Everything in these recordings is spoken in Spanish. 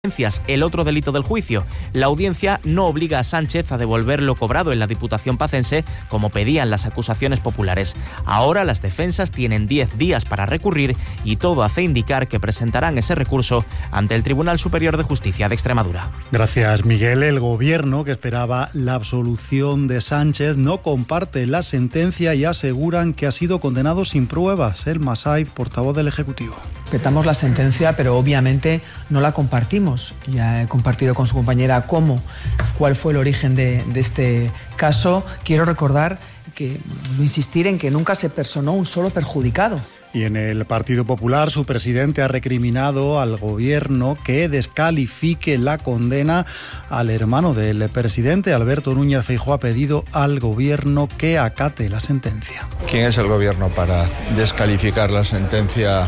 el otro delito del juicio. La audiencia no obliga a Sánchez a devolver lo cobrado en la Diputación pacense, como pedían las acusaciones populares. Ahora las defensas tienen 10 días para recurrir y todo hace indicar que presentarán ese recurso ante el Tribunal Superior de Justicia de Extremadura. Gracias, Miguel. El gobierno, que esperaba la absolución de Sánchez, no comparte la sentencia y aseguran que ha sido condenado sin pruebas. Elma Saiz, portavoz del Ejecutivo. Respetamos la sentencia, pero obviamente no la compartimos. Ya he compartido con su compañera cuál fue el origen de este caso. Quiero recordar insistir en que nunca se personó un solo perjudicado. Y en el Partido Popular, su presidente ha recriminado al gobierno que descalifique la condena al hermano del presidente. Alberto Núñez Feijóo ha pedido al gobierno que acate la sentencia. ¿Quién es el gobierno para descalificar la sentencia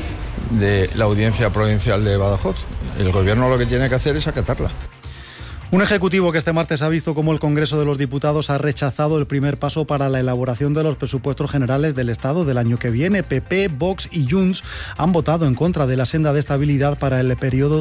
de la Audiencia Provincial de Badajoz? El gobierno lo que tiene que hacer es acatarla. Un ejecutivo que este martes ha visto cómo el Congreso de los Diputados ha rechazado el primer paso para la elaboración de los presupuestos generales del Estado del año que viene. PP, Vox y Junts han votado en contra de la senda de estabilidad para el periodo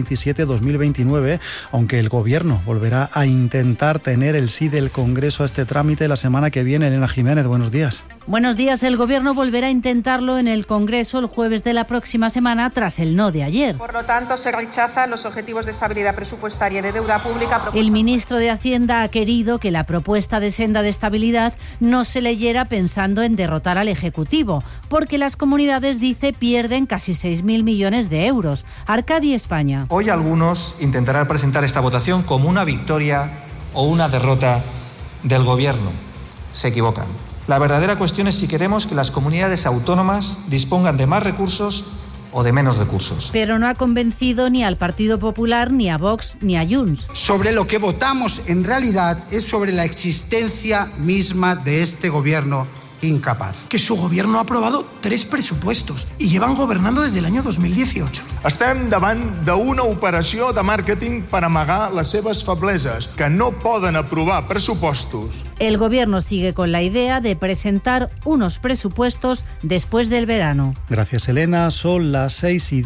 2027-2029, aunque el Gobierno volverá a intentar tener el sí del Congreso a este trámite la semana que viene. Elena Jiménez, buenos días. Buenos días. El Gobierno volverá a intentarlo en el Congreso el jueves de la próxima semana tras el no de ayer. Por lo tanto, se rechazan los objetivos de estabilidad presupuestaria y de deuda pública. El ministro de Hacienda ha querido que la propuesta de senda de estabilidad no se leyera pensando en derrotar al Ejecutivo, porque las comunidades, dice, pierden casi 6.000 millones de euros. Arcadi, España. Hoy algunos intentarán presentar esta votación como una victoria o una derrota del Gobierno. Se equivocan. La verdadera cuestión es si queremos que las comunidades autónomas dispongan de más recursos o de menos recursos. Pero no ha convencido ni al Partido Popular, ni a Vox, ni a Junts. Sobre lo que votamos en realidad es sobre la existencia misma de este gobierno incapaz. Que su gobierno ha aprobado 3 presupuestos y llevan gobernando desde el año 2018. Estem davant d'una operació de màrqueting per amagar les seves febleses, que no poden aprovar pressupostos. El gobierno sigue con la idea de presentar unos presupuestos después del verano. Gracias, Elena. Son las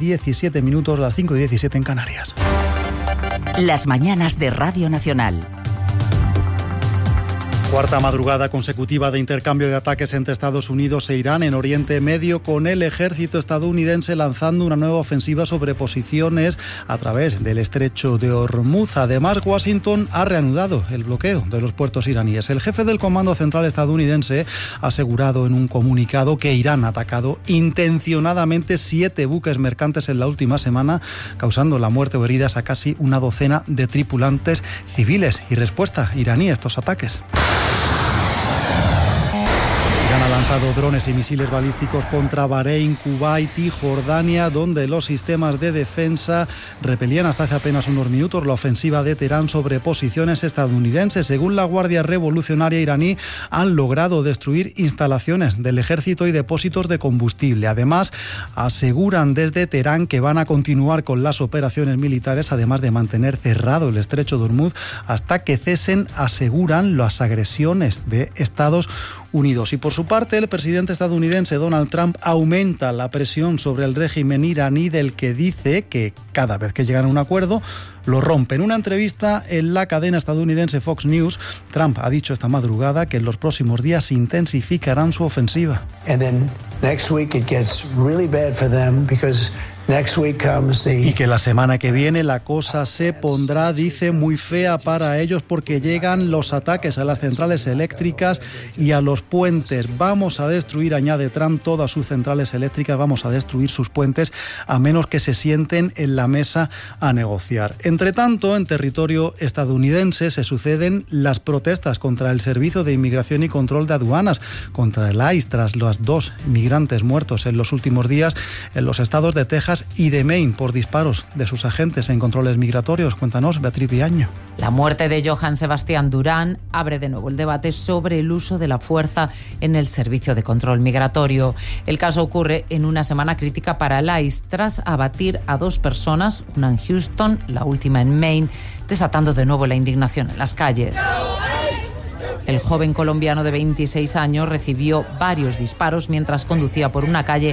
6:17, las 5:17 en Canarias. Las mañanas de Radio Nacional. Cuarta madrugada consecutiva de intercambio de ataques entre Estados Unidos e Irán en Oriente Medio, con el ejército estadounidense lanzando una nueva ofensiva sobre posiciones a través del estrecho de Hormuz. Además, Washington ha reanudado el bloqueo de los puertos iraníes. El jefe del Comando Central estadounidense ha asegurado en un comunicado que Irán ha atacado intencionadamente 7 buques mercantes en la última semana, causando la muerte o heridas a casi una docena de tripulantes civiles. Y respuesta iraní a estos ataques. Irán ha lanzado drones y misiles balísticos contra Bahrein, Kuwait y Jordania, donde los sistemas de defensa repelían hasta hace apenas unos minutos la ofensiva de Teherán sobre posiciones estadounidenses. Según la Guardia Revolucionaria iraní, han logrado destruir instalaciones del ejército y depósitos de combustible. Además, aseguran desde Teherán que van a continuar con las operaciones militares, además de mantener cerrado el estrecho de Hormuz hasta que cesen, aseguran, las agresiones de Estados Unidos. Y por su parte, el presidente estadounidense Donald Trump aumenta la presión sobre el régimen iraní, del que dice que cada vez que llegan a un acuerdo lo rompen. En una entrevista en la cadena estadounidense Fox News, Trump ha dicho esta madrugada que en los próximos días intensificarán su ofensiva. And then next week it gets really bad for them because y que la semana que viene la cosa se pondrá, dice, muy fea para ellos, porque llegan los ataques a las centrales eléctricas y a los puentes. Vamos a destruir, añade Trump, todas sus centrales eléctricas, vamos a destruir sus puentes, a menos que se sienten en la mesa a negociar. Entre tanto, en territorio estadounidense se suceden las protestas contra el Servicio de Inmigración y Control de Aduanas, contra el ICE, tras los 2 migrantes muertos en los últimos días en los estados de Texas y de Maine por disparos de sus agentes en controles migratorios. Cuéntanos, Beatriz Viaño. La muerte de Johann Sebastián Durán abre de nuevo el debate sobre el uso de la fuerza en el servicio de control migratorio. El caso ocurre en una semana crítica para el ICE tras abatir a 2 personas, una en Houston, la última en Maine, desatando de nuevo la indignación en las calles. El joven colombiano de 26 años recibió varios disparos mientras conducía por una calle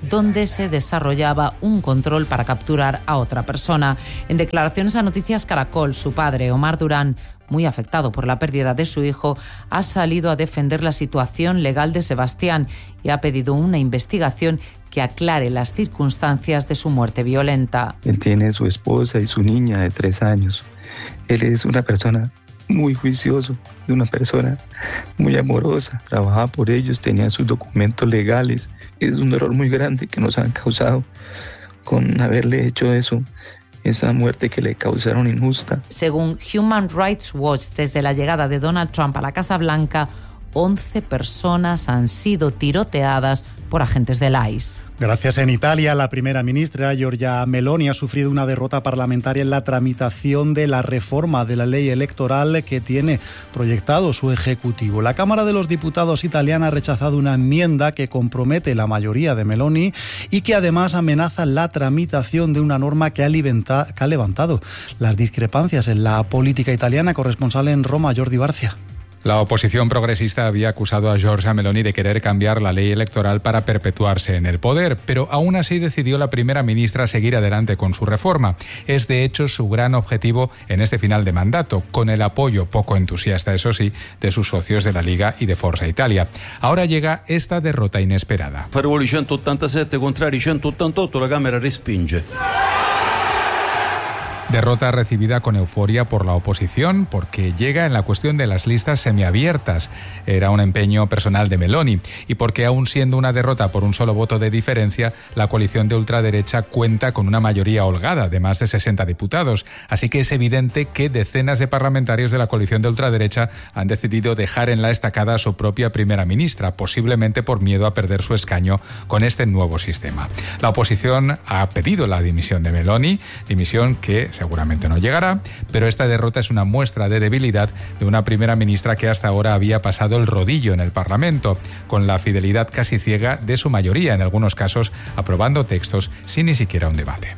donde se desarrollaba un control para capturar a otra persona. En declaraciones a Noticias Caracol, su padre, Omar Durán, muy afectado por la pérdida de su hijo, ha salido a defender la situación legal de Sebastián y ha pedido una investigación que aclare las circunstancias de su muerte violenta. Él tiene su esposa y su niña de 3 años. Él es una persona muy juicioso, una persona muy amorosa. Trabajaba por ellos, tenía sus documentos legales. Es un dolor muy grande que nos han causado con haberle hecho eso. Esa muerte que le causaron injusta. Según Human Rights Watch, desde la llegada de Donald Trump a la Casa Blanca, 11 personas han sido tiroteadas por agentes del ICE. Gracias. En Italia, la primera ministra Giorgia Meloni ha sufrido una derrota parlamentaria en la tramitación de la reforma de la ley electoral que tiene proyectado su ejecutivo. La Cámara de los Diputados italiana ha rechazado una enmienda que compromete la mayoría de Meloni y que además amenaza la tramitación de una norma que ha levantado las discrepancias en la política italiana. Corresponsal en Roma, Jordi Barcia. La oposición progresista había acusado a Giorgia Meloni de querer cambiar la ley electoral para perpetuarse en el poder, pero aún así decidió la primera ministra seguir adelante con su reforma. Es de hecho su gran objetivo en este final de mandato, con el apoyo poco entusiasta, eso sí, de sus socios de la Liga y de Forza Italia. Ahora llega esta derrota inesperada. Favorevoli 187, contrari 188, la Cámara respinge. Derrota recibida con euforia por la oposición porque llega en la cuestión de las listas semiabiertas. Era un empeño personal de Meloni y porque aún siendo una derrota por un solo voto de diferencia, la coalición de ultraderecha cuenta con una mayoría holgada de más de 60 diputados. Así que es evidente que decenas de parlamentarios de la coalición de ultraderecha han decidido dejar en la estacada a su propia primera ministra, posiblemente por miedo a perder su escaño con este nuevo sistema. La oposición ha pedido la dimisión de Meloni, dimisión que seguramente no llegará, pero esta derrota es una muestra de debilidad de una primera ministra que hasta ahora había pasado el rodillo en el Parlamento, con la fidelidad casi ciega de su mayoría, en algunos casos aprobando textos sin ni siquiera un debate.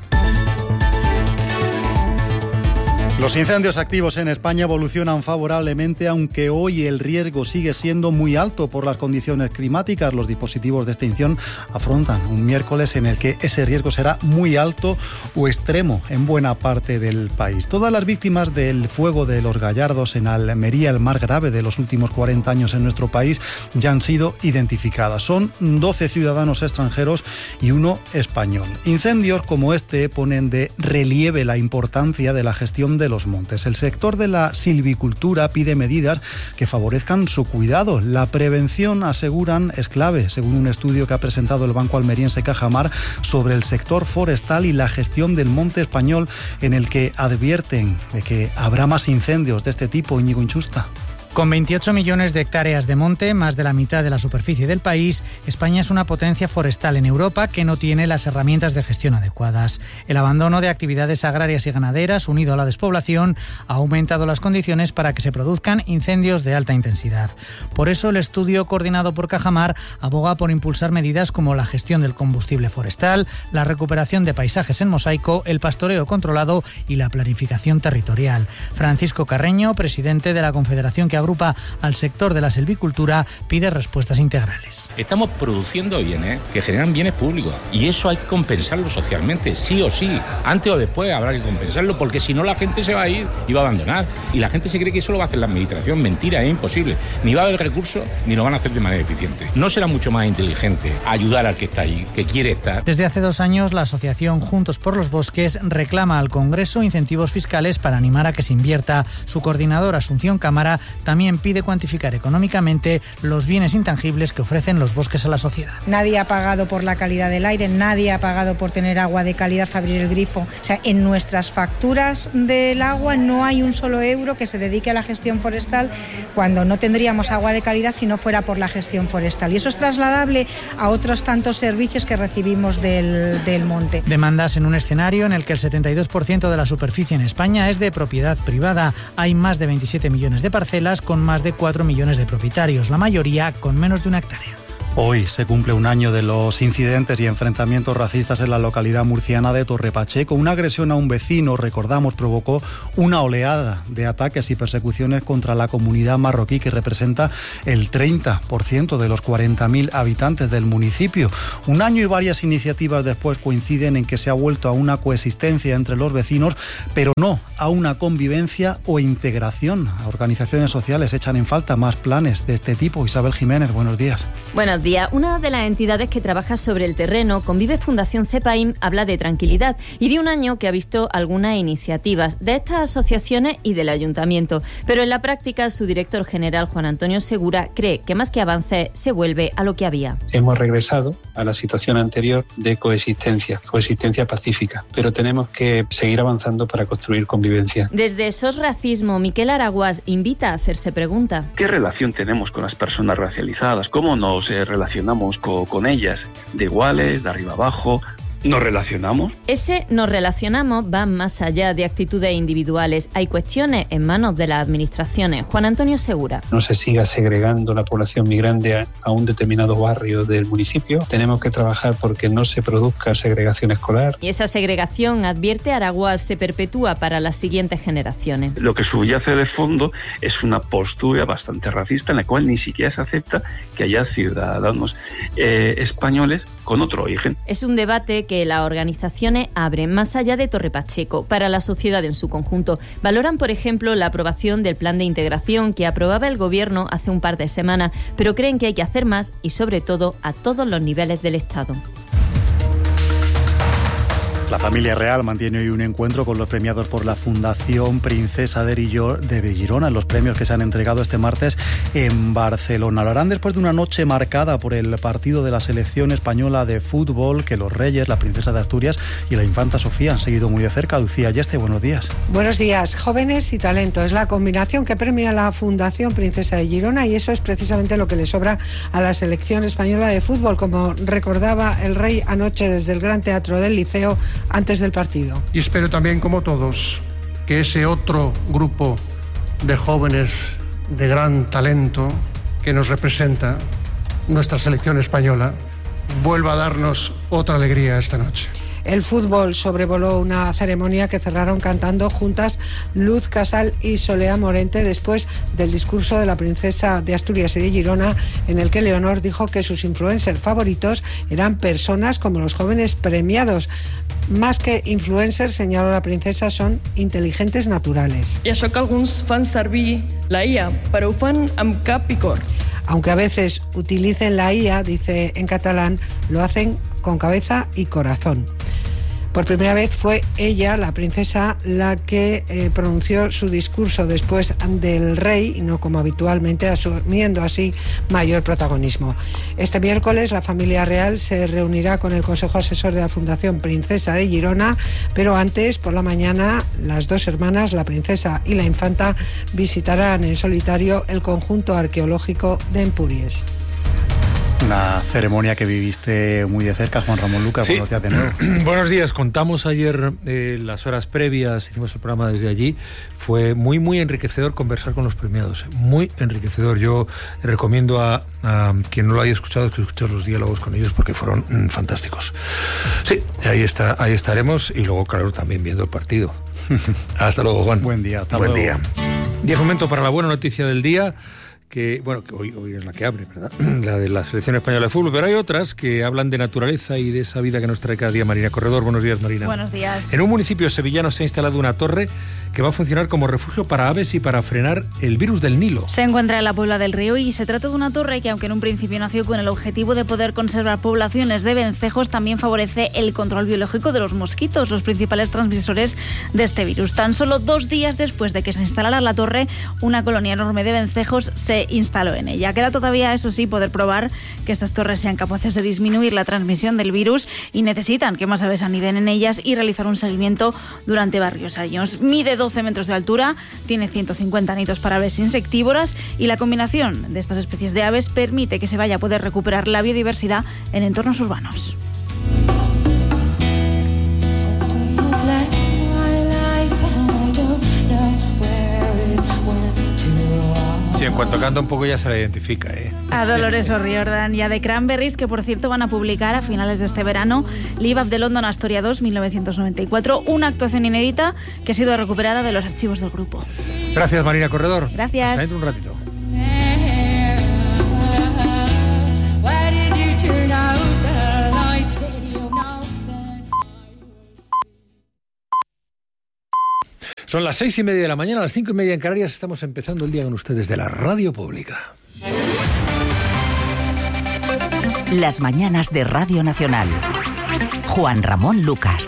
Los incendios activos en España evolucionan favorablemente, aunque hoy el riesgo sigue siendo muy alto por las condiciones climáticas. Los dispositivos de extinción afrontan un miércoles en el que ese riesgo será muy alto o extremo en buena parte del país. Todas las víctimas del fuego de los Gallardos en Almería, el más grave de los últimos 40 años en nuestro país, ya han sido identificadas. Son 12 ciudadanos extranjeros y 1 español. Incendios como este ponen de relieve la importancia de la gestión de los montes. El sector de la silvicultura pide medidas que favorezcan su cuidado. La prevención, aseguran, es clave, según un estudio que ha presentado el banco almeriense Cajamar sobre el sector forestal y la gestión del monte español, en el que advierten de que habrá más incendios de este tipo. Íñigo Inchusta. Con 28 millones de hectáreas de monte, más de la mitad de la superficie del país, España es una potencia forestal en Europa que no tiene las herramientas de gestión adecuadas. El abandono de actividades agrarias y ganaderas, unido a la despoblación, ha aumentado las condiciones para que se produzcan incendios de alta intensidad. Por eso, el estudio coordinado por Cajamar aboga por impulsar medidas como la gestión del combustible forestal, la recuperación de paisajes en mosaico, el pastoreo controlado y la planificación territorial. Francisco Carreño, presidente de la Confederación que agrupa al sector de la silvicultura, pide respuestas integrales. Estamos produciendo bienes que generan bienes públicos y eso hay que compensarlo socialmente, sí o sí. Antes o después habrá que compensarlo, porque si no la gente se va a ir y va a abandonar. Y la gente se cree que eso lo va a hacer la administración. Mentira, es imposible. Ni va a haber recursos ni lo van a hacer de manera eficiente. ¿No será mucho más inteligente ayudar al que está ahí, que quiere estar? Desde hace 2 años, la asociación Juntos por los Bosques reclama al Congreso incentivos fiscales para animar a que se invierta. Su coordinadora, Asunción Cámara, también pide cuantificar económicamente los bienes intangibles que ofrecen los bosques a la sociedad. Nadie ha pagado por la calidad del aire, nadie ha pagado por tener agua de calidad, abrir el grifo. O sea, en nuestras facturas del agua no hay un solo euro que se dedique a la gestión forestal, cuando no tendríamos agua de calidad si no fuera por la gestión forestal. Y eso es trasladable a otros tantos servicios que recibimos del monte. Demandas en un escenario en el que el 72% de la superficie en España es de propiedad privada. Hay más de 27 millones de parcelas con más de 4 millones de propietarios, la mayoría con menos de 1 hectárea. Hoy se cumple un año de los incidentes y enfrentamientos racistas en la localidad murciana de Torrepacheco. Una agresión a un vecino, recordamos, provocó una oleada de ataques y persecuciones contra la comunidad marroquí, que representa el 30% de los 40.000 habitantes del municipio. Un año y varias iniciativas después coinciden en que se ha vuelto a una coexistencia entre los vecinos, pero no a una convivencia o integración. Organizaciones sociales echan en falta más planes de este tipo. Isabel Jiménez, buenos días. Buenos días. Una de las entidades que trabaja sobre el terreno, Convive Fundación CEPAIM, habla de tranquilidad y de un año que ha visto algunas iniciativas de estas asociaciones y del ayuntamiento. Pero en la práctica, su director general, Juan Antonio Segura, cree que más que avance, se vuelve a lo que había. Hemos regresado a la situación anterior de coexistencia pacífica, pero tenemos que seguir avanzando para construir convivencia. Desde SOS Racismo, Miquel Araguas invita a hacerse pregunta. ¿Qué relación tenemos con las personas racializadas? ¿Cómo nos relacionamos con ellas? ¿De iguales, de arriba abajo? ¿Nos relacionamos? Ese nos relacionamos va más allá de actitudes individuales. Hay cuestiones en manos de las administraciones. Juan Antonio Segura. No se siga segregando la población migrante a un determinado barrio del municipio. Tenemos que trabajar porque no se produzca segregación escolar. Y esa segregación, advierte Araguas, se perpetúa para las siguientes generaciones. Lo que subyace de fondo es una postura bastante racista en la cual ni siquiera se acepta que haya ciudadanos españoles con otro origen. Es un debate que las organizaciones abren más allá de Torrepacheco, para la sociedad en su conjunto. Valoran, por ejemplo, la aprobación del plan de integración que aprobaba el Gobierno hace un par de semanas, pero creen que hay que hacer más y, sobre todo, a todos los niveles del Estado. La familia real mantiene hoy un encuentro con los premiados por la Fundación Princesa de Girona, los premios que se han entregado este martes en Barcelona. Lo harán después de una noche marcada por el partido de la selección española de fútbol, que los Reyes, la Princesa de Asturias y la Infanta Sofía han seguido muy de cerca. Lucía Yeste, buenos días. Buenos días. Jóvenes y talento es la combinación que premia la Fundación Princesa de Girona, y eso es precisamente lo que le sobra a la selección española de fútbol, como recordaba el Rey anoche desde el Gran Teatro del Liceo antes del partido. Y espero también, como todos, que ese otro grupo de jóvenes de gran talento que nos representa, nuestra selección española, vuelva a darnos otra alegría esta noche. El fútbol sobrevoló una ceremonia que cerraron cantando juntas Luz Casal y Solea Morente, después del discurso de la princesa de Asturias y de Girona, en el que Leonor dijo que sus influencers favoritos eran personas como los jóvenes premiados. Más que influencers, señaló la princesa, son inteligentes naturales. I això que alguns fan servir la IA, però ho fan amb cap i cor. Aunque a veces utilicen la IA, dice en catalán, lo hacen con cabeza y corazón. Por primera vez fue ella, la princesa, la que pronunció su discurso después del rey, y no como habitualmente, asumiendo así mayor protagonismo. Este miércoles la familia real se reunirá con el Consejo Asesor de la Fundación Princesa de Girona, pero antes, por la mañana, las dos hermanas, la princesa y la infanta, visitarán en solitario el conjunto arqueológico de Empúries. Una ceremonia que viviste muy de cerca, Juan Ramón Lucas. Sí. Buenos días de nuevo. Buenos días. Contamos ayer las horas previas, hicimos el programa desde allí. Fue muy enriquecedor conversar con los premiados. Muy enriquecedor. Yo recomiendo a quien no lo haya escuchado que escuche los diálogos con ellos, porque fueron fantásticos. Sí, ahí estaremos, y luego, claro, también viendo el partido. Hasta luego, Juan. Buen día. Hasta luego. Buen día. Y es momento para la buena noticia del día. Que hoy es la que abre, ¿verdad? La de la selección española de fútbol, pero hay otras que hablan de naturaleza y de esa vida que nos trae cada día Marina Corredor. Buenos días, Marina. Buenos días. En un municipio sevillano se ha instalado una torre que va a funcionar como refugio para aves y para frenar el virus del Nilo. Se encuentra en la Puebla del Río y se trata de una torre que, aunque en un principio nació con el objetivo de poder conservar poblaciones de vencejos, también favorece el control biológico de los mosquitos, los principales transmisores de este virus. Tan solo 2 días después de que se instalara la torre, una colonia enorme de vencejos se instaló en ella. Queda todavía, eso sí, poder probar que estas torres sean capaces de disminuir la transmisión del virus, y necesitan que más aves aniden en ellas y realizar un seguimiento durante varios años. Mide 12 metros de altura, tiene 150 nidos para aves insectívoras, y la combinación de estas especies de aves permite que se vaya a poder recuperar la biodiversidad en entornos urbanos. Sí, en cuanto canta un poco ya se la identifica, A Dolores O'Riordan y a The Cranberries, que por cierto van a publicar a finales de este verano Live at the London Astoria 2, 1994, una actuación inédita que ha sido recuperada de los archivos del grupo. Gracias, Marina Corredor. Gracias. Hasta dentro un ratito. Son las 6:30 de la mañana, a las 5:30 en Canarias. Estamos empezando el día con ustedes de la Radio Pública. Las mañanas de Radio Nacional. Juan Ramón Lucas.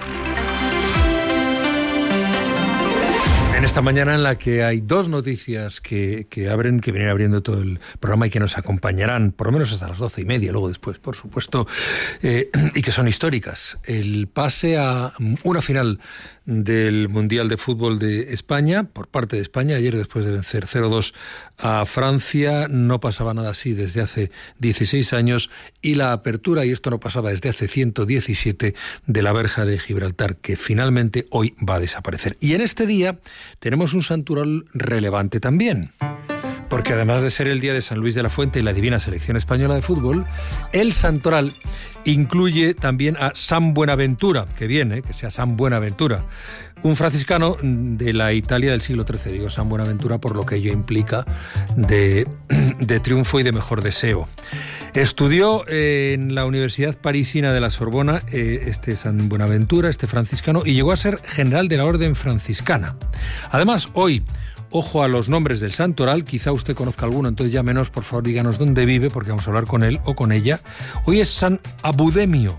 En esta mañana en la que hay dos noticias que vienen abriendo todo el programa y que nos acompañarán por lo menos hasta las 12:30, luego después, por supuesto, y que son históricas. El pase a una final del Mundial de Fútbol de España, por parte de España, ayer después de vencer 0-2 a Francia, no pasaba nada así desde hace 16 años, y la apertura, y esto no pasaba desde hace 117, de la verja de Gibraltar, que finalmente hoy va a desaparecer. Y en este día tenemos un santoral relevante también, porque además de ser el día de San Luis de la Fuente y la divina selección española de fútbol, el santoral incluye también a San Buenaventura, que viene, que sea San Buenaventura, un franciscano de la Italia del siglo XIII. Digo San Buenaventura por lo que ello implica de triunfo y de mejor deseo. Estudió en la Universidad Parisina de la Sorbona este San Buenaventura, este franciscano, y llegó a ser general de la Orden Franciscana. Además, hoy, ojo a los nombres del santoral, quizá usted conozca alguno, entonces llámenos, por favor, díganos dónde vive, porque vamos a hablar con él o con ella. Hoy es San Abudemio,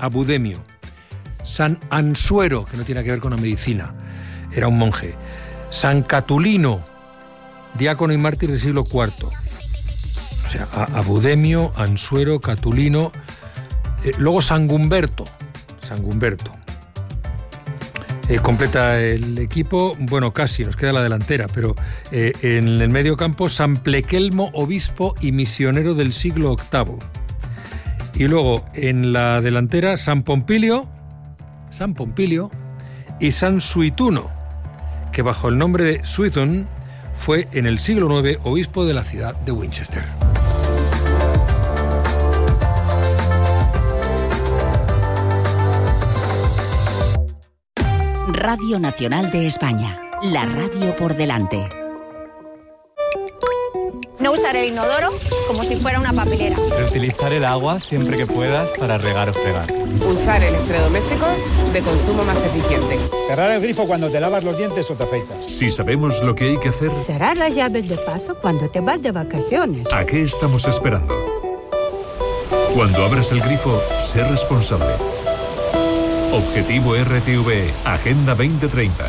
San Ansuero, que no tiene que ver con la medicina, era un monje. San Catulino, diácono y mártir del siglo IV. O sea, Abudemio, Ansuero, Catulino. Luego San Gumberto. Completa el equipo, bueno, casi, nos queda la delantera, pero en el medio campo San Plequelmo, obispo y misionero del siglo VIII. Y luego en la delantera San Pompilio y San Suituno, que bajo el nombre de Suiton fue en el siglo IX obispo de la ciudad de Winchester. Radio Nacional de España, la radio por delante. No usar el inodoro como si fuera una papelera. Reutilizar el agua siempre que puedas para regar o fregar. Usar electrodomésticos de consumo más eficiente. Cerrar el grifo cuando te lavas los dientes o te afeitas. Si sabemos lo que hay que hacer... Cerrar las llaves de paso cuando te vas de vacaciones. ¿A qué estamos esperando? Cuando abras el grifo, sé responsable. Objetivo RTV, Agenda 2030.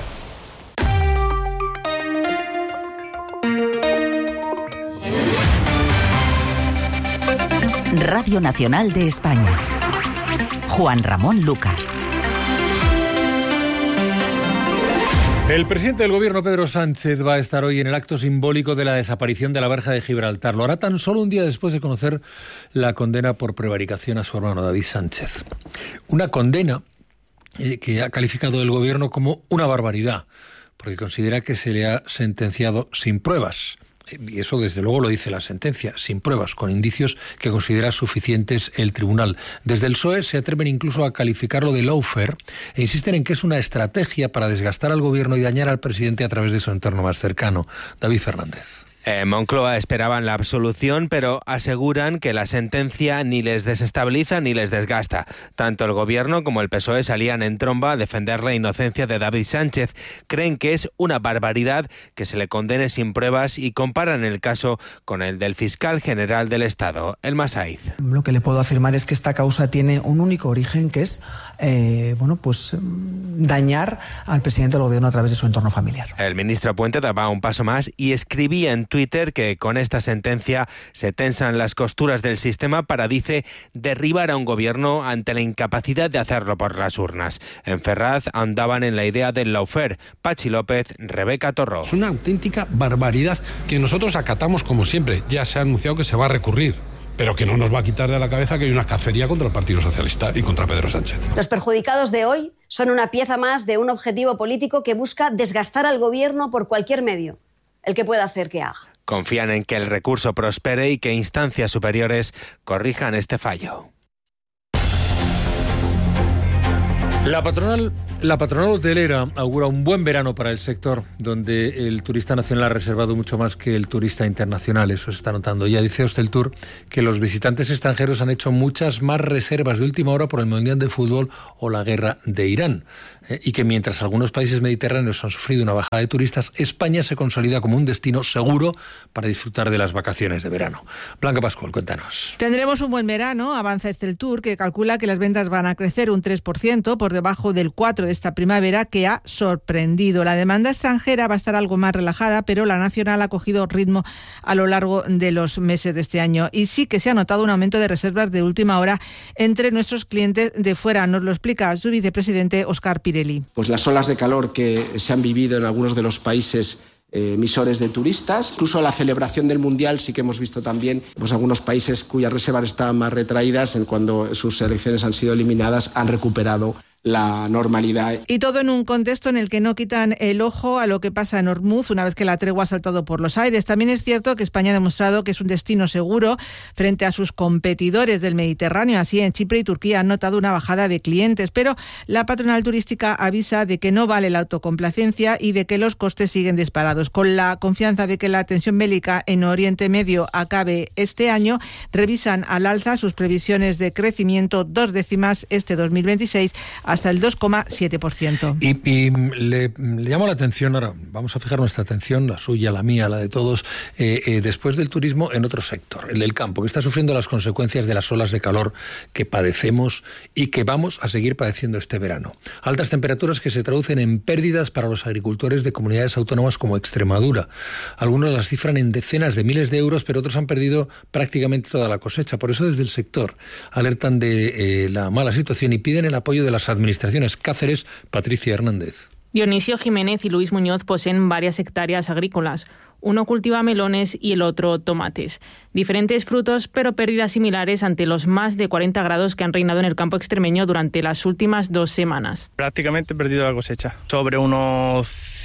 Radio Nacional de España. Juan Ramón Lucas. El presidente del gobierno, Pedro Sánchez, va a estar hoy en el acto simbólico de la desaparición de la verja de Gibraltar. Lo hará tan solo un día después de conocer la condena por prevaricación a su hermano David Sánchez. Una condena que ha calificado el gobierno como una barbaridad, porque considera que se le ha sentenciado sin pruebas. Y eso desde luego lo dice la sentencia, sin pruebas, con indicios que considera suficientes el tribunal. Desde el PSOE se atreven incluso a calificarlo de lawfare e insisten en que es una estrategia para desgastar al gobierno y dañar al presidente a través de su entorno más cercano. David Fernández. Moncloa esperaban la absolución, pero aseguran que la sentencia ni les desestabiliza ni les desgasta. Tanto el gobierno como el PSOE salían en tromba a defender la inocencia de David Sánchez. Creen que es una barbaridad que se le condene sin pruebas y comparan el caso con el del fiscal general del Estado, el Masaiz. Lo que le puedo afirmar es que esta causa tiene un único origen, que es dañar al presidente del gobierno a través de su entorno familiar. El ministro Puente daba un paso más y escribía en Twitter que con esta sentencia se tensan las costuras del sistema para, dice, derribar a un gobierno ante la incapacidad de hacerlo por las urnas. En Ferraz andaban en la idea del lawfare. Pachi López, Rebeca Torró. Es una auténtica barbaridad que nosotros acatamos como siempre. Ya se ha anunciado que se va a recurrir, pero que no nos va a quitar de la cabeza que hay una cacería contra el Partido Socialista y contra Pedro Sánchez. Los perjudicados de hoy son una pieza más de un objetivo político que busca desgastar al gobierno por cualquier medio, el que pueda hacer que haga. Confían en que el recurso prospere y que instancias superiores corrijan este fallo. La patronal hotelera augura un buen verano para el sector, donde el turista nacional ha reservado mucho más que el turista internacional. Eso se está notando. Ya dice Hosteltour que los visitantes extranjeros han hecho muchas más reservas de última hora por el Mundial de Fútbol o la guerra de Irán. Y que mientras algunos países mediterráneos han sufrido una bajada de turistas, España se consolida como un destino seguro para disfrutar de las vacaciones de verano. Blanca Pascual, cuéntanos. Tendremos un buen verano, avanza Hosteltour, que calcula que las ventas van a crecer un 3% por debajo del 4% de esta primavera, que ha sorprendido. La demanda extranjera va a estar algo más relajada, pero la nacional ha cogido ritmo a lo largo de los meses de este año. Y sí que se ha notado un aumento de reservas de última hora entre nuestros clientes de fuera. Nos lo explica su vicepresidente Óscar Pirelli. Pues las olas de calor que se han vivido en algunos de los países emisores de turistas, incluso la celebración del Mundial sí que hemos visto también pues algunos países cuyas reservas estaban más retraídas, en cuando sus selecciones han sido eliminadas, han recuperado la normalidad. Y todo en un contexto en el que no quitan el ojo a lo que pasa en Hormuz una vez que la tregua ha saltado por los aires. También es cierto que España ha demostrado que es un destino seguro frente a sus competidores del Mediterráneo. Así, en Chipre y Turquía han notado una bajada de clientes, pero la patronal turística avisa de que no vale la autocomplacencia y de que los costes siguen disparados. Con la confianza de que la tensión bélica en Oriente Medio acabe este año, revisan al alza sus previsiones de crecimiento 2 décimas este 2026 hasta el 2,7%. Y le llamo la atención, ahora vamos a fijar nuestra atención, la suya, la mía, la de todos, después del turismo en otro sector, el del campo, que está sufriendo las consecuencias de las olas de calor que padecemos y que vamos a seguir padeciendo este verano. Altas temperaturas que se traducen en pérdidas para los agricultores de comunidades autónomas como Extremadura. Algunos las cifran en decenas de miles de euros, pero otros han perdido prácticamente toda la cosecha. Por eso desde el sector alertan de la mala situación y piden el apoyo de las administraciones. Cáceres, Patricia Hernández. Dionisio Jiménez y Luis Muñoz poseen varias hectáreas agrícolas. Uno cultiva melones y el otro tomates. Diferentes frutos, pero pérdidas similares ante los más de 40 grados que han reinado en el campo extremeño durante las últimas 2 semanas. Prácticamente he perdido la cosecha. Sobre unos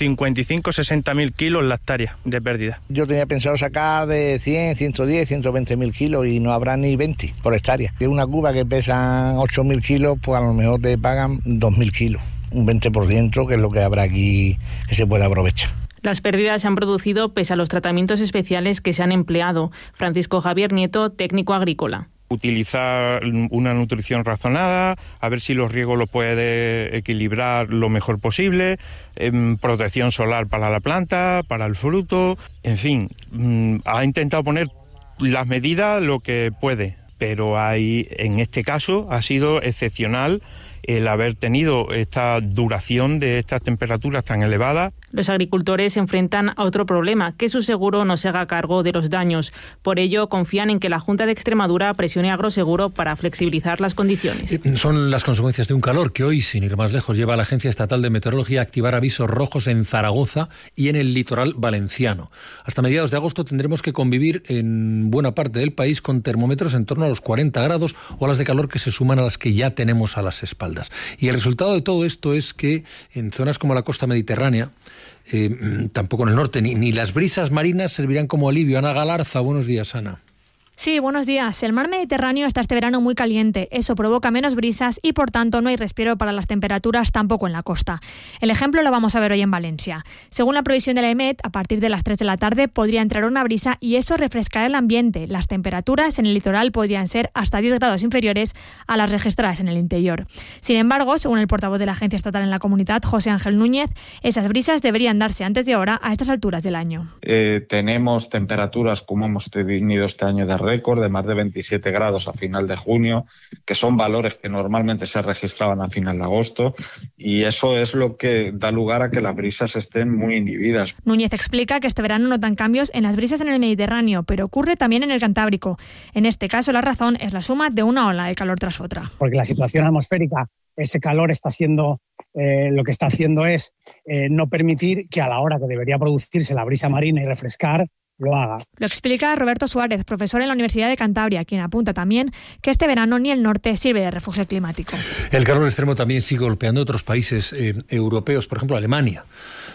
55-60.000 kilos la hectárea de pérdida. Yo tenía pensado sacar de 100, 110, 120.000 kilos y no habrá ni 20 por hectárea. De una cuba que pesan 8.000 kilos, pues a lo mejor te pagan 2.000 kilos. Un 20%, que es lo que habrá aquí que se pueda aprovechar. Las pérdidas se han producido pese a los tratamientos especiales que se han empleado. Francisco Javier Nieto, técnico agrícola. Utilizar una nutrición razonada, a ver si los riegos lo puede equilibrar lo mejor posible, protección solar para la planta, para el fruto, en fin, ha intentado poner las medidas lo que puede, pero en este caso ha sido excepcional el haber tenido esta duración de estas temperaturas tan elevadas. Los agricultores se enfrentan a otro problema, que su seguro no se haga cargo de los daños. Por ello, confían en que la Junta de Extremadura presione a Agroseguro para flexibilizar las condiciones. Son las consecuencias de un calor que hoy, sin ir más lejos, lleva a la Agencia Estatal de Meteorología a activar avisos rojos en Zaragoza y en el litoral valenciano. Hasta mediados de agosto tendremos que convivir en buena parte del país con termómetros en torno a los 40 grados, olas de calor que se suman a las que ya tenemos a las espaldas. Y el resultado de todo esto es que en zonas como la costa mediterránea, tampoco en el norte, ni las brisas marinas servirán como alivio. Ana Galarza, buenos días, Ana. Sí, buenos días. El mar Mediterráneo está este verano muy caliente. Eso provoca menos brisas y, por tanto, no hay respiro para las temperaturas tampoco en la costa. El ejemplo lo vamos a ver hoy en Valencia. Según la previsión de la EMET, a partir de las 3 de la tarde podría entrar una brisa y eso refrescará el ambiente. Las temperaturas en el litoral podrían ser hasta 10 grados inferiores a las registradas en el interior. Sin embargo, según el portavoz de la Agencia Estatal en la comunidad, José Ángel Núñez, esas brisas deberían darse antes de ahora a estas alturas del año. Tenemos temperaturas, como hemos tenido este año, de récord de más de 27 grados a final de junio, que son valores que normalmente se registraban a final de agosto, y eso es lo que da lugar a que las brisas estén muy inhibidas. Núñez explica que este verano notan cambios en las brisas en el Mediterráneo, pero ocurre también en el Cantábrico. En este caso, la razón es la suma de una ola de calor tras otra. Porque la situación atmosférica, ese calor está siendo, lo que está haciendo es no permitir que a la hora que debería producirse la brisa marina y refrescar, lo haga. Lo explica Roberto Suárez, profesor en la Universidad de Cantabria, quien apunta también que este verano ni el norte sirve de refugio climático. El calor extremo también sigue golpeando otros países europeos, por ejemplo Alemania.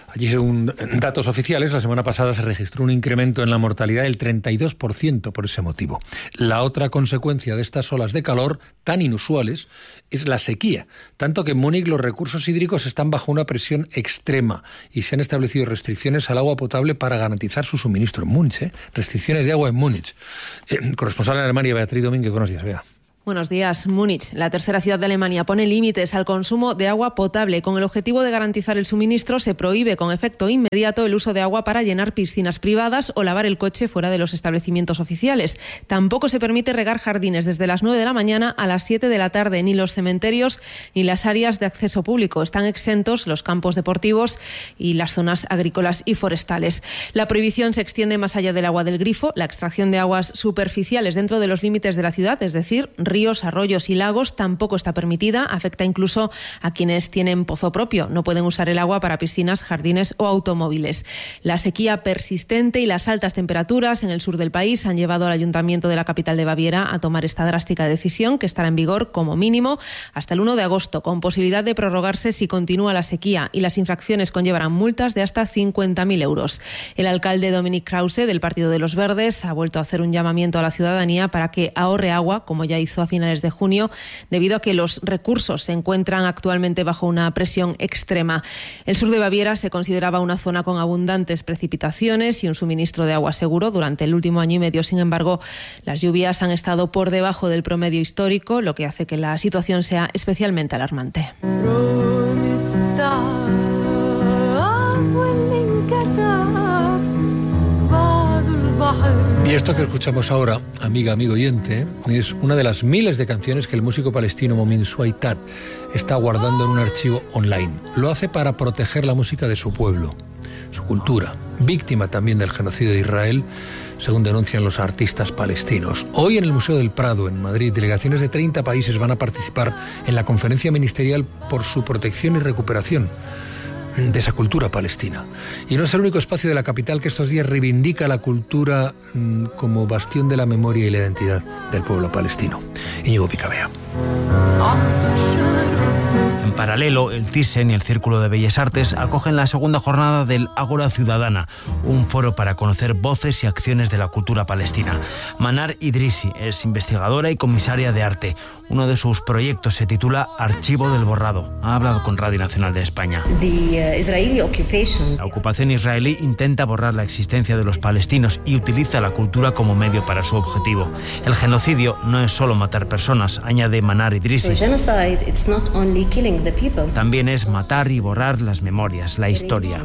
Allí, según datos oficiales, la semana pasada se registró un incremento en la mortalidad del 32% por ese motivo. La otra consecuencia de estas olas de calor tan inusuales es la sequía, tanto que en Múnich los recursos hídricos están bajo una presión extrema y se han establecido restricciones al agua potable para garantizar su suministro en Múnich. Restricciones de agua en Múnich. Corresponsal en Alemania, Beatriz Domínguez, buenos días, Bea. Buenos días. Múnich, la tercera ciudad de Alemania, pone límites al consumo de agua potable. Con el objetivo de garantizar el suministro, se prohíbe con efecto inmediato el uso de agua para llenar piscinas privadas o lavar el coche fuera de los establecimientos oficiales. Tampoco se permite regar jardines desde las 9 de la mañana a las 7 de la tarde. Ni los cementerios ni las áreas de acceso público. Están exentos los campos deportivos y las zonas agrícolas y forestales. La prohibición se extiende más allá del agua del grifo. La extracción de aguas superficiales dentro de los límites de la ciudad, es decir, ríos, arroyos y lagos, tampoco está permitida. Afecta incluso a quienes tienen pozo propio. No pueden usar el agua para piscinas, jardines o automóviles. La sequía persistente y las altas temperaturas en el sur del país han llevado al Ayuntamiento de la capital de Baviera a tomar esta drástica decisión, que estará en vigor como mínimo hasta el 1 de agosto, con posibilidad de prorrogarse si continúa la sequía, y las infracciones conllevarán multas de hasta 50.000 euros. El alcalde Dominic Krause, del Partido de los Verdes, ha vuelto a hacer un llamamiento a la ciudadanía para que ahorre agua, como ya hizo a finales de junio, debido a que los recursos se encuentran actualmente bajo una presión extrema. El sur de Baviera se consideraba una zona con abundantes precipitaciones y un suministro de agua seguro durante el último año y medio. Sin embargo, las lluvias han estado por debajo del promedio histórico, lo que hace que la situación sea especialmente alarmante. Y esto que escuchamos ahora, amiga, amigo oyente, es una de las miles de canciones que el músico palestino Momin Suaitat está guardando en un archivo online. Lo hace para proteger la música de su pueblo, su cultura, víctima también del genocidio de Israel, según denuncian los artistas palestinos. Hoy en el Museo del Prado, en Madrid, delegaciones de 30 países van a participar en la conferencia ministerial por su protección y recuperación de esa cultura palestina. Y no es el único espacio de la capital que estos días reivindica la cultura como bastión de la memoria y la identidad del pueblo palestino. Íñigo Picabea. En paralelo, el Thyssen y el Círculo de Bellas Artes acogen la segunda jornada del Ágora Ciudadana, un foro para conocer voces y acciones de la cultura palestina. Manar Idrissi es investigadora y comisaria de arte. Uno de sus proyectos se titula Archivo del Borrado. Ha hablado con Radio Nacional de España. La ocupación israelí intenta borrar la existencia de los palestinos y utiliza la cultura como medio para su objetivo. El genocidio no es solo matar personas, añade Manar Idrissi. También es matar y borrar las memorias, la historia.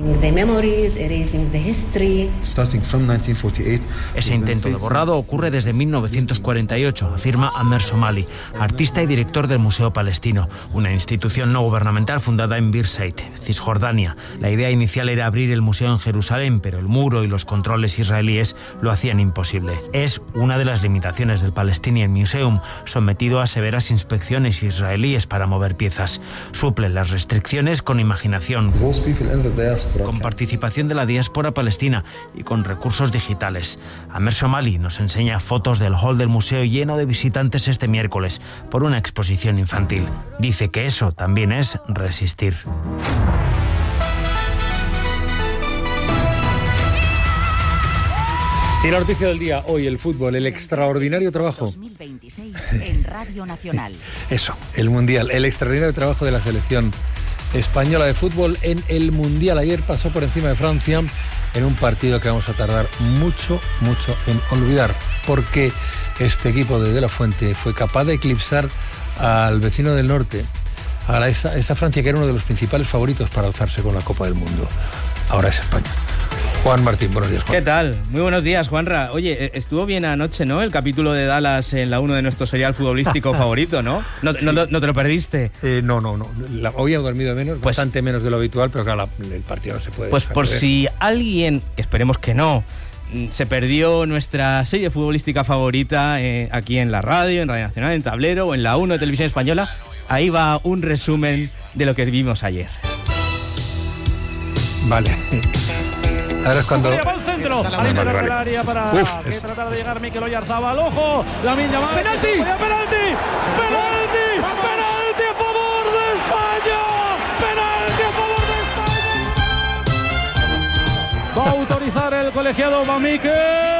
Ese intento de borrado ocurre desde 1948, afirma Amer Somali, artista y director del Museo Palestino, una institución no gubernamental fundada en Birzeit, Cisjordania. La idea inicial era abrir el museo en Jerusalén, pero el muro y los controles israelíes lo hacían imposible. Es una de las limitaciones del Palestinian Museum, sometido a severas inspecciones israelíes para mover piezas. Suple las restricciones con imaginación, con participación de la diáspora palestina y con recursos digitales. Amer Somali nos enseña fotos del hall del museo lleno de visitantes este miércoles por una exposición infantil. Dice que eso también es resistir. Y la noticia del día, hoy el fútbol, el extraordinario trabajo. 2026 en Radio Nacional. Eso, el Mundial, el extraordinario trabajo de la selección española de fútbol en el Mundial. Ayer pasó por encima de Francia en un partido que vamos a tardar mucho en olvidar, porque este equipo de la Fuente fue capaz de eclipsar al vecino del norte, a esa Francia que era uno de los principales favoritos para alzarse con la Copa del Mundo. Ahora es España. Juan Martín, buenos días, Juan. ¿Qué tal? Muy buenos días, Juanra. Oye, estuvo bien anoche, ¿no? El capítulo de Dallas en la 1 de nuestro serial futbolístico favorito, ¿no? ¿No te lo perdiste? No. Hoy he dormido menos, bastante menos de lo habitual, pero claro, el partido no se puede. Pues por si alguien, esperemos que no, se perdió nuestra serie futbolística favorita aquí en la radio, en Radio Nacional, en Tablero o en la 1 de Televisión Española, ahí va un resumen de lo que vimos ayer. Vale. Ahora es cuando... Va al centro, al interior del área para que tratar de llegar Mikel Oyarzabal. ¡Ojo! Lamine Yamal. ¡Penalti! ¡Penalti! ¡Penalti a favor de España! ¡Penalti a favor de España! autorizar el colegiado Van Mikel.